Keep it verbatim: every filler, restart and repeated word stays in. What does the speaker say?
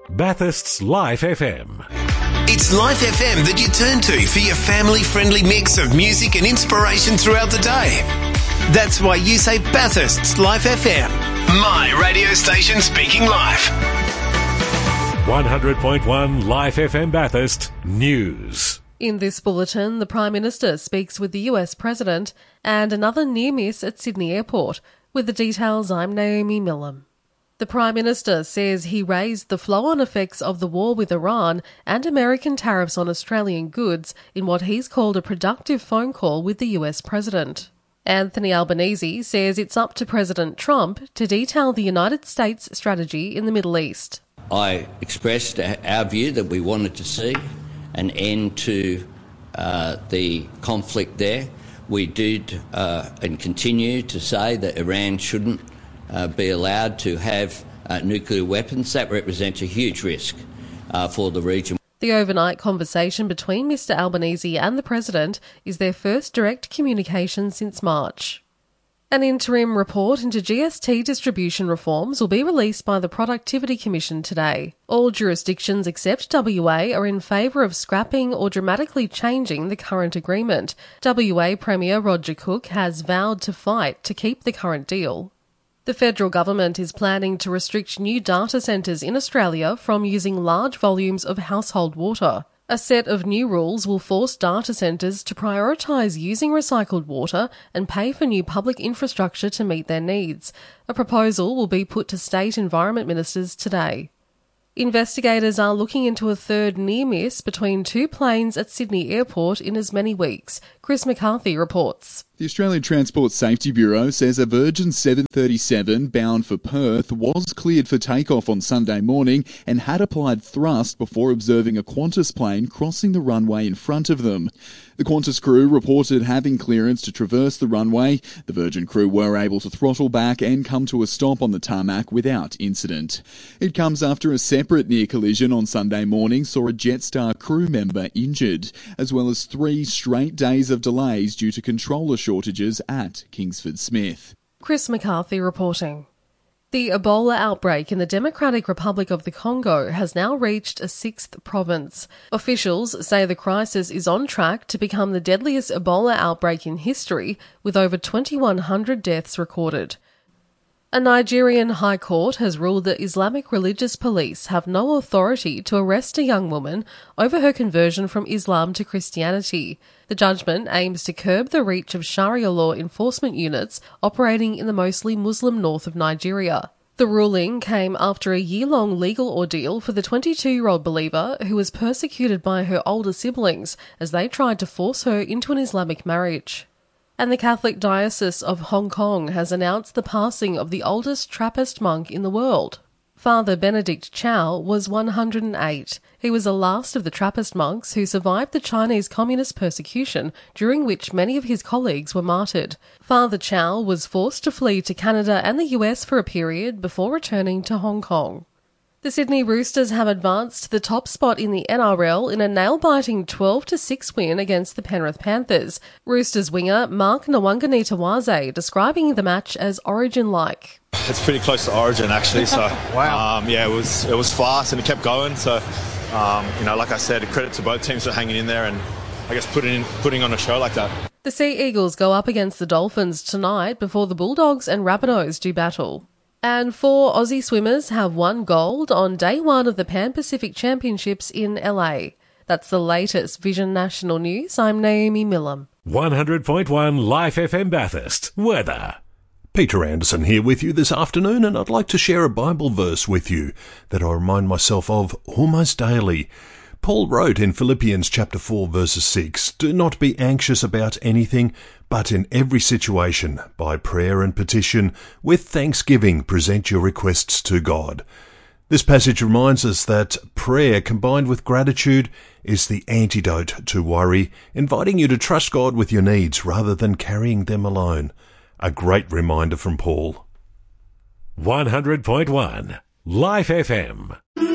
Bathurst's Life F M. It's Life F M that you turn to for your family-friendly mix of music and inspiration throughout the day. That's why you say Bathurst's Life F M. My radio station speaking life. one hundred point one Life F M Bathurst News. In this bulletin, the Prime Minister speaks with the U S President and another near miss at Sydney Airport. With the details, I'm Naomi Millam. The Prime Minister says he raised the flow-on effects of the war with Iran and American tariffs on Australian goods in what he's called a productive phone call with the U S President. Anthony Albanese says it's up to President Trump to detail the United States strategy in the Middle East. I expressed our view that we wanted to see an end to uh, the conflict there. We did uh, and continue to say that Iran shouldn't uh, be allowed to have uh, nuclear weapons. That represents a huge risk uh, for the region. The overnight conversation between Mister Albanese and the President is their first direct communication since March. An interim report into G S T distribution reforms will be released by the Productivity Commission today. All jurisdictions except W A are in favour of scrapping or dramatically changing the current agreement. W A Premier Roger Cook has vowed to fight to keep the current deal. The federal government is planning to restrict new data centres in Australia from using large volumes of household water. A set of new rules will force data centres to prioritise using recycled water and pay for new public infrastructure to meet their needs. A proposal will be put to state environment ministers today. Investigators are looking into a third near miss between two planes at Sydney Airport in as many weeks. Chris McCarthy reports. The Australian Transport Safety Bureau says a Virgin seven thirty-seven bound for Perth was cleared for takeoff on Sunday morning and had applied thrust before observing a Qantas plane crossing the runway in front of them. The Qantas crew reported having clearance to traverse the runway. The Virgin crew were able to throttle back and come to a stop on the tarmac without incident. It comes after a separate near collision on Sunday morning saw a Jetstar crew member injured, as well as three straight days of delays due to controller shortages at Kingsford Smith. Chris McCarthy reporting. The Ebola outbreak in the Democratic Republic of the Congo has now reached a sixth province. Officials say the crisis is on track to become the deadliest Ebola outbreak in history, with over twenty-one hundred deaths recorded. A Nigerian high court has ruled that Islamic religious police have no authority to arrest a young woman over her conversion from Islam to Christianity. The judgment aims to curb the reach of Sharia law enforcement units operating in the mostly Muslim north of Nigeria. The ruling came after a year-long legal ordeal for the twenty-two-year-old believer who was persecuted by her older siblings as they tried to force her into an Islamic marriage. And the Catholic Diocese of Hong Kong has announced the passing of the oldest Trappist monk in the world. Father Benedict Chow was one hundred eight. He was the last of the Trappist monks who survived the Chinese communist persecution, during which many of his colleagues were martyred. Father Chow was forced to flee to Canada and the U S for a period before returning to Hong Kong. The Sydney Roosters have advanced to the top spot in the N R L in a nail-biting twelve to six win against the Penrith Panthers. Roosters winger Mark Nwanganitawaze describing the match as Origin-like. It's pretty close to Origin, actually. So, wow. Um, yeah, it was it was fast and it kept going. So, um, you know, like I said, a credit to both teams for hanging in there and I guess putting in, putting on a show like that. The Sea Eagles go up against the Dolphins tonight before the Bulldogs and Rabbitohs do battle. And four Aussie swimmers have won gold on day one of the Pan Pacific Championships in L A. That's the latest Vision National News. I'm Naomi Millam. one hundred point one Life F M Bathurst. Weather. Peter Anderson here with you this afternoon, and I'd like to share a Bible verse with you that I remind myself of almost daily. Paul wrote in Philippians chapter four, verses six, "Do not be anxious about anything, but in every situation, by prayer and petition, with thanksgiving, present your requests to God." This passage reminds us that prayer combined with gratitude is the antidote to worry, inviting you to trust God with your needs rather than carrying them alone. A great reminder from Paul. one hundred point one Life F M.